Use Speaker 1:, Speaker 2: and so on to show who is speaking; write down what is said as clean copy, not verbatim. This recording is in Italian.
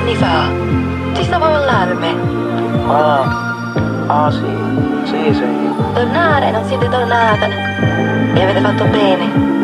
Speaker 1: anni fa. Ti stavo a allarme.
Speaker 2: Ah, sì.
Speaker 1: Tornare, non siete tornate. E avete fatto bene.